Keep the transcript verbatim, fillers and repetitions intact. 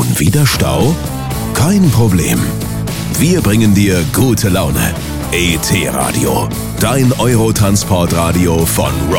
Schon wieder Stau? Kein Problem. Wir bringen dir gute Laune. E T Radio, dein Eurotransportradio von Rock